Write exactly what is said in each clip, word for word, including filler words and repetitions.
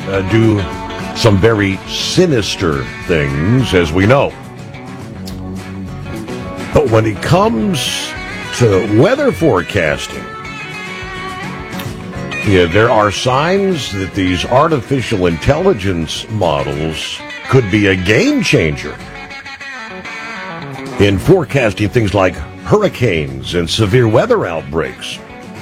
uh, do some very sinister things, as we know. But when it comes to weather forecasting, yeah, there are signs that these artificial intelligence models could be a game changer in forecasting things like hurricanes and severe weather outbreaks.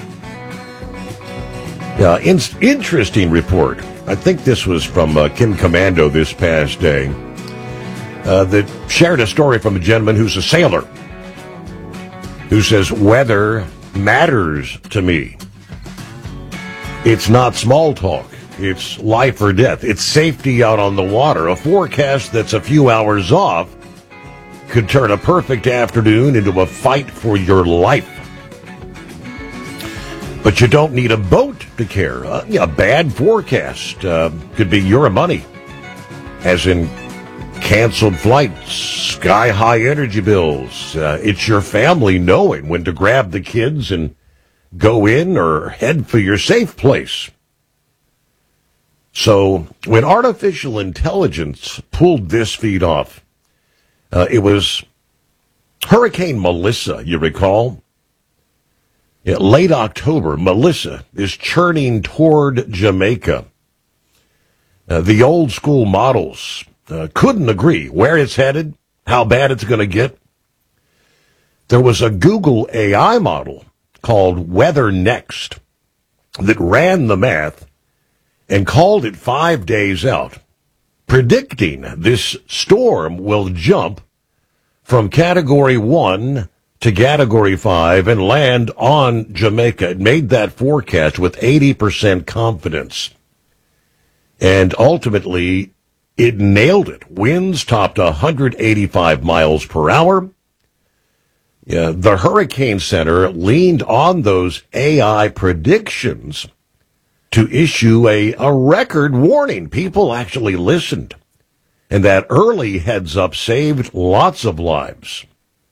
Uh, in- interesting report. I think this was from uh, Kim Commando this past day uh, that shared a story from a gentleman who's a sailor who says, weather matters to me. It's not small talk. It's life or death. It's safety out on the water. A forecast that's a few hours off could turn a perfect afternoon into a fight for your life. But you don't need a boat to care. Uh, yeah, a bad forecast uh, could be your money, as in canceled flights, sky-high energy bills. Uh, it's your family knowing when to grab the kids and go in or head for your safe place. So when artificial intelligence pulled this feed off, uh, it was Hurricane Melissa, you recall? Yeah, late October, Melissa is churning toward Jamaica. Uh, the old school models uh, couldn't agree where it's headed, how bad it's going to get. There was a Google A I model called Weather Next that ran the math and called it five days out, predicting this storm will jump from Category one to Category five and land on Jamaica. It made that forecast with eighty percent confidence. And ultimately, it nailed it. Winds topped one hundred eighty-five miles per hour. Yeah, the Hurricane Center leaned on those A I predictions to issue a, a record warning. People actually listened. And that early heads up saved lots of lives.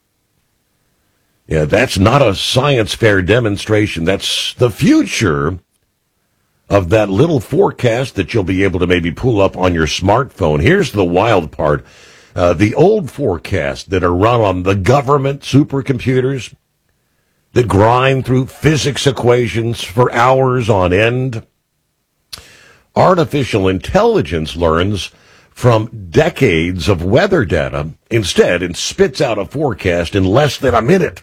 Yeah, that's not a science fair demonstration. That's the future of that little forecast that you'll be able to maybe pull up on your smartphone. Here's the wild part. Uh, the old forecasts that are run on the government supercomputers that grind through physics equations for hours on end. Artificial intelligence learns from decades of weather data instead and spits out a forecast in less than a minute.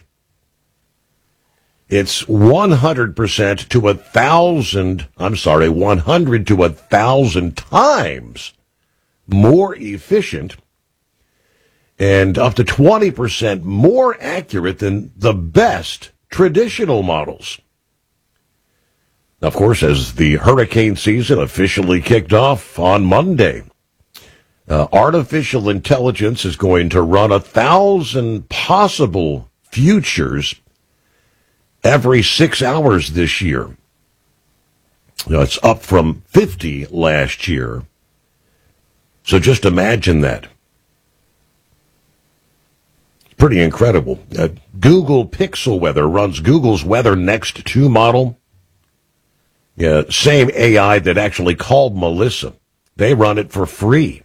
It's one hundred percent to a thousand, I'm sorry, one hundred to a thousand times more efficient and up to twenty percent more accurate than the best traditional models. Of course, as the hurricane season officially kicked off on Monday, uh, artificial intelligence is going to run a thousand possible futures every six hours this year. You know, it's up from fifty last year. So just imagine that. It's pretty incredible. Uh, Google Pixel Weather runs Google's Weather Next two model. Yeah, same A I that actually called Melissa. They run it for free.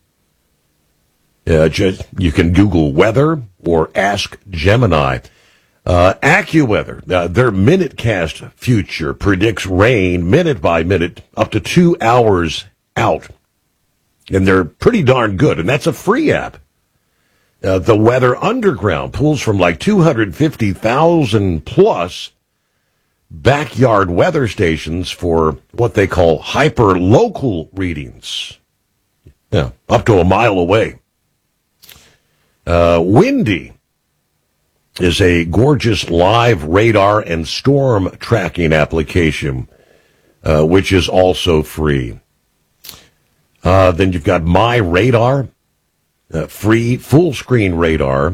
Uh, just, you can Google weather or ask Gemini. Uh, AccuWeather, uh, their MinuteCast future predicts rain minute by minute up to two hours out. And they're pretty darn good, and that's a free app. Uh, the Weather Underground pulls from like two hundred fifty thousand plus backyard weather stations for what they call hyper-local readings. Yeah, up to a mile away. Uh, Windy is a gorgeous live radar and storm tracking application, uh, which is also free. Uh, then you've got My Radar, uh, free full-screen radar.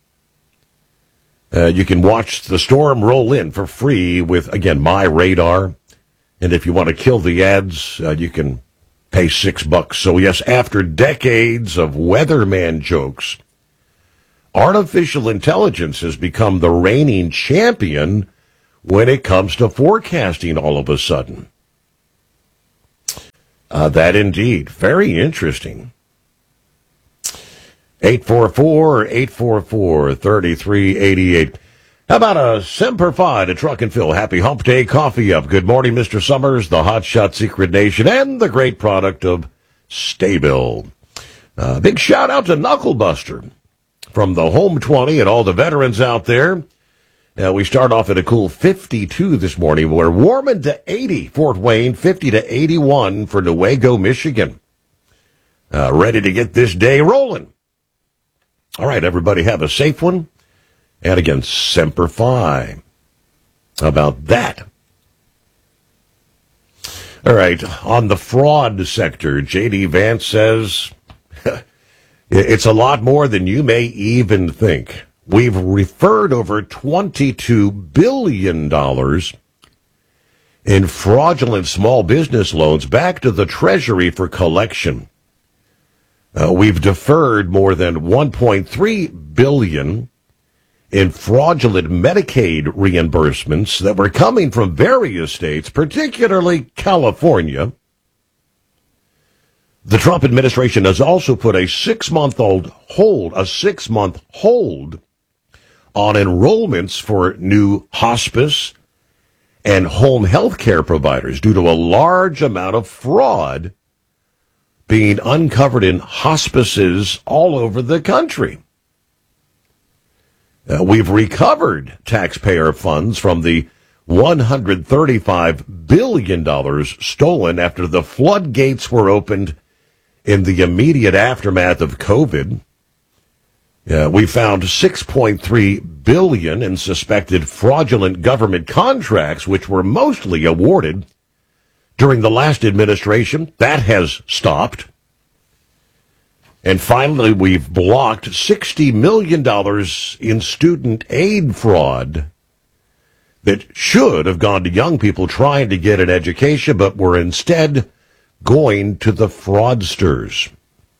Uh, you can watch the storm roll in for free with, again, My Radar. And if you want to kill the ads, uh, you can pay six bucks. So, yes, after decades of weatherman jokes, artificial intelligence has become the reigning champion when it comes to forecasting all of a sudden. Uh, that indeed. Very interesting. eight four four, eight four four, three three eight eight. How about a Semper Fi to Truck and Fill? Happy Hump Day Coffee Up. Good morning, Mister Summers, the Hotshot Secret Nation, and the great product of Staybill. Uh, big shout out to Knucklebuster from the Home twenty and all the veterans out there. Uh, we start off at a cool fifty-two this morning. We're warming to eighty, Fort Wayne, fifty to eighty-one for Newaygo, Michigan. Uh, ready to get this day rolling. All right, everybody have a safe one. And again, Semper Fi. How about that? All right, on the fraud sector, J D Vance says it's a lot more than you may even think. We've referred over twenty-two billion dollars in fraudulent small business loans back to the Treasury for collection. Uh, we've deferred more than one point three billion dollars in fraudulent Medicaid reimbursements that were coming from various states, particularly California. The Trump administration has also put a six-month-old hold, a six-month hold on enrollments for new hospice and home health care providers due to a large amount of fraud being uncovered in hospices all over the country. Uh, we've recovered taxpayer funds from the one hundred thirty-five billion dollars stolen after the floodgates were opened in the immediate aftermath of COVID. Uh, we found six point three billion dollars in suspected fraudulent government contracts, which were mostly awarded during the last administration. That has stopped. And finally, we've blocked sixty million dollars in student aid fraud that should have gone to young people trying to get an education, but were instead going to the fraudsters.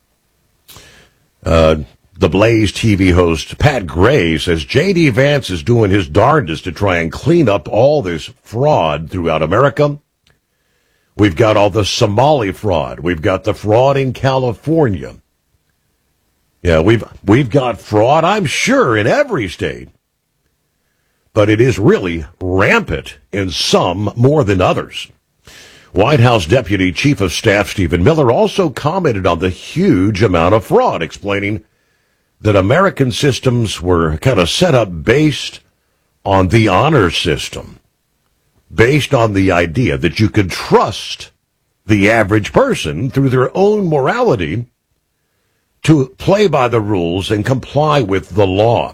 Uh, the Blaze T V host Pat Gray says J D Vance is doing his darndest to try and clean up all this fraud throughout America. We've got all the Somali fraud. We've got the fraud in California. Yeah, we've we've got fraud, I'm sure, in every state. But it is really rampant in some more than others. White House Deputy Chief of Staff Stephen Miller also commented on the huge amount of fraud, explaining that American systems were kind of set up based on the honor system, based on the idea that you could trust the average person through their own morality to play by the rules and comply with the law.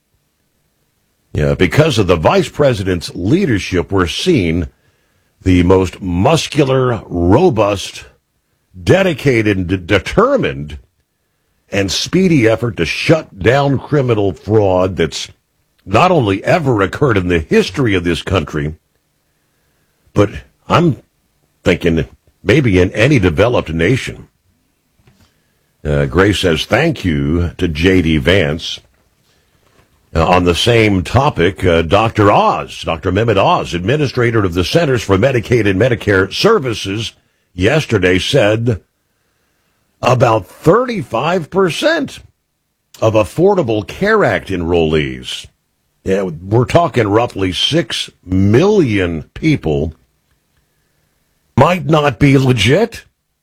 Yeah, because of the vice president's leadership, we're seeing the most muscular, robust, dedicated, d- determined, and speedy effort to shut down criminal fraud that's not only ever occurred in the history of this country, but I'm thinking maybe in any developed nation. Uh, Grace says, thank you to J D Vance. Uh, on the same topic, uh, Doctor Oz, Doctor Mehmet Oz, administrator of the Centers for Medicaid and Medicare Services, yesterday said about thirty-five percent of Affordable Care Act enrollees, yeah, we're talking roughly six million people, might not be legit.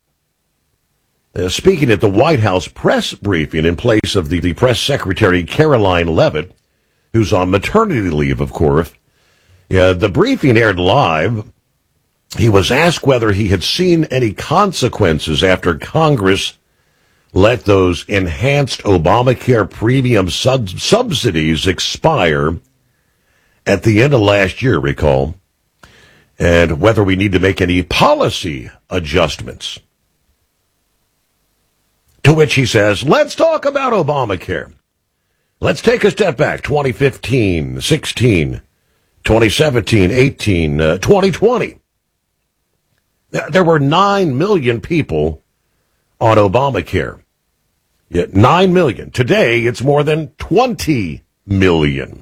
Uh, speaking at the White House press briefing in place of the, the press secretary Caroline Leavitt, who's on maternity leave, of course, yeah, the briefing aired live. He was asked whether he had seen any consequences after Congress let those enhanced Obamacare premium sub- subsidies expire at the end of last year, recall, and whether we need to make any policy adjustments. To which he says, let's talk about Obamacare. Let's take a step back, twenty fifteen, sixteen, twenty seventeen, eighteen, uh, twenty twenty. There were nine million people on Obamacare. Yet nine million. Today, it's more than twenty million.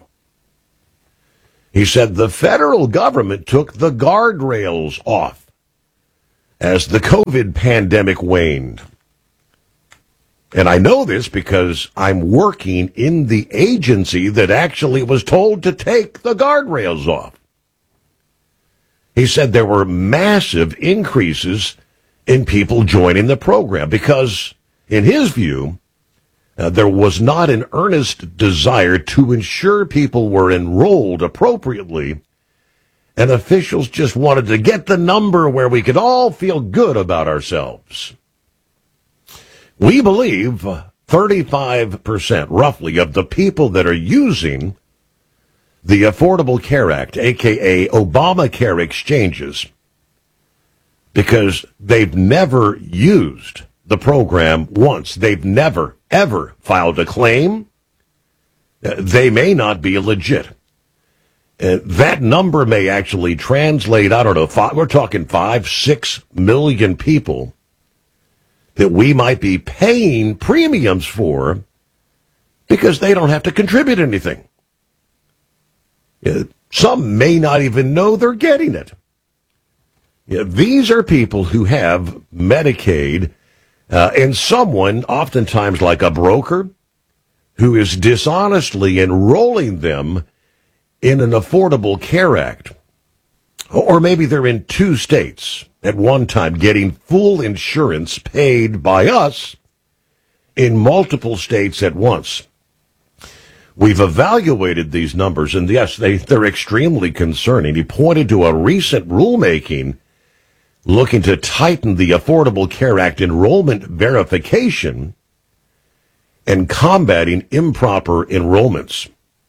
He said the federal government took the guardrails off as the COVID pandemic waned. And I know this because I'm working in the agency that actually was told to take the guardrails off. He said there were massive increases in people joining the program because, in his view, uh, there was not an earnest desire to ensure people were enrolled appropriately, and officials just wanted to get the number where we could all feel good about ourselves. We believe thirty-five percent, roughly, of the people that are using the Affordable Care Act, a k a. Obamacare exchanges, because they've never used the program once. They've never, ever filed a claim. They may not be legit. Uh, that number may actually translate, I don't know, five, we're talking five, six million people that we might be paying premiums for because they don't have to contribute anything. Uh, some may not even know they're getting it. Uh, these are people who have Medicaid uh, and someone, oftentimes like a broker, who is dishonestly enrolling them in an Affordable Care Act. Or maybe they're in two states at one time getting full insurance paid by us in multiple states at once. We've evaluated these numbers, and yes, they, they're extremely concerning. He pointed to a recent rulemaking looking to tighten the Affordable Care Act enrollment verification and combating improper enrollments.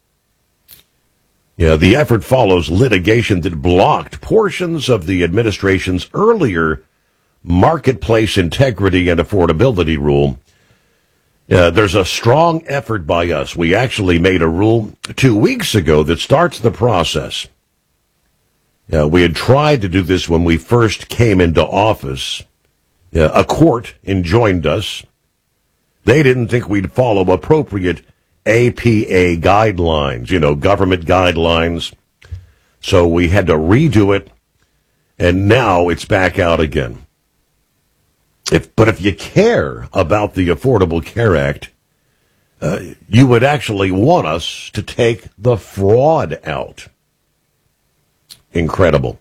Yeah, the effort follows litigation that blocked portions of the administration's earlier marketplace integrity and affordability rule. Uh, there's a strong effort by us. We actually made a rule two weeks ago that starts the process. Uh, we had tried to do this when we first came into office. Uh, a court enjoined us. They didn't think we'd follow appropriate A P A guidelines, you know, government guidelines. So we had to redo it, and now it's back out again. If, but if you care about the Affordable Care Act, uh, you would actually want us to take the fraud out. Incredible.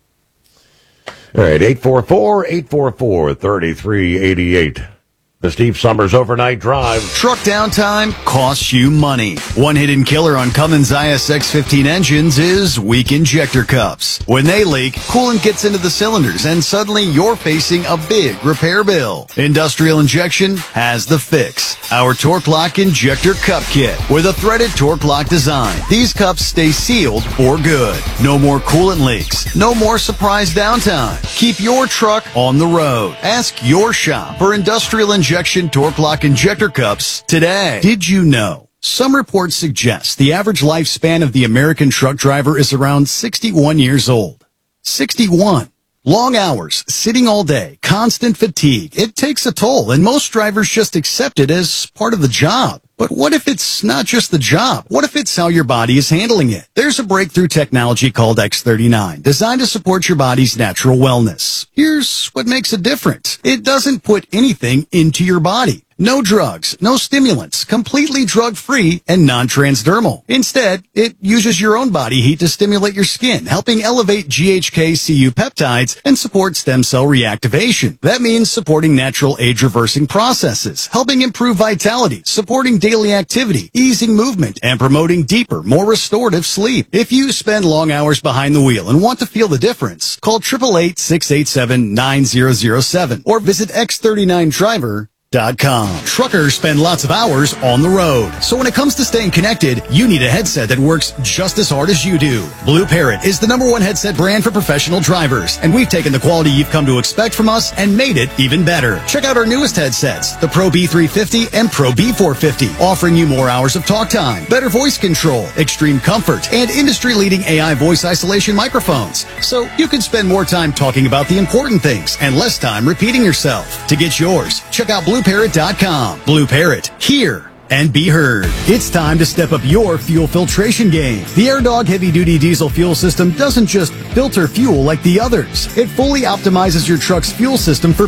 All right, eight four four, eight four four, three three eight eight. The Steve Summers Overnight Drive. Truck downtime costs you money. One hidden killer on Cummins I S X fifteen engines is weak injector cups. When they leak, coolant gets into the cylinders and suddenly you're facing a big repair bill. Industrial Injection has the fix. Our Torque Lock Injector Cup Kit with a threaded Torque Lock design. These cups stay sealed for good. No more coolant leaks. No more surprise downtime. Keep your truck on the road. Ask your shop for Industrial Injection Injection Torque Lock Injector Cups today. Did you know? Some reports suggest the average lifespan of the American truck driver is around sixty-one years old. sixty-one. Long hours, sitting all day, constant fatigue. It takes a toll, and most drivers just accept it as part of the job. But what if it's not just the job? What if it's how your body is handling it? There's a breakthrough technology called X thirty-nine, designed to support your body's natural wellness. Here's what makes it different. It doesn't put anything into your body. No drugs, no stimulants, completely drug-free and non-transdermal. Instead, it uses your own body heat to stimulate your skin, helping elevate G H K C U peptides and support stem cell reactivation. That means supporting natural age-reversing processes, helping improve vitality, supporting daily activity, easing movement, and promoting deeper, more restorative sleep. If you spend long hours behind the wheel and want to feel the difference, call eight eight eight, six eight seven, nine zero zero seven or visit x thirty-nine driver dot com. Truckers spend lots of hours on the road. So when it comes to staying connected, you need a headset that works just as hard as you do. Blue Parrot is the number one headset brand for professional drivers, and we've taken the quality you've come to expect from us and made it even better. Check out our newest headsets, the Pro B three fifty and Pro B four fifty, offering you more hours of talk time, better voice control, extreme comfort, and industry-leading A I voice isolation microphones. So you can spend more time talking about the important things and less time repeating yourself. To get yours, check out blue parrot dot com. Blue Parrot, here and be heard. It's time to step up your fuel filtration game. The AirDog heavy-duty diesel fuel system doesn't just filter fuel like the others. It fully optimizes your truck's fuel system for